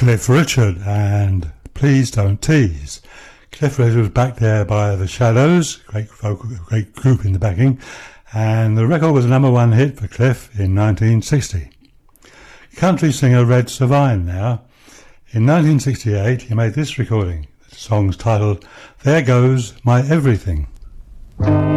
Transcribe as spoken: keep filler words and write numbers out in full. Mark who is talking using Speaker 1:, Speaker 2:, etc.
Speaker 1: Cliff Richard and Please Don't Tease. Cliff Richard was backed there by The Shadows, great vocal, great group in the backing, and the record was a number one hit for Cliff in nineteen sixty. Country singer Red Savine now. In nineteen sixty-eight he made this recording. The song's titled There Goes My Everything.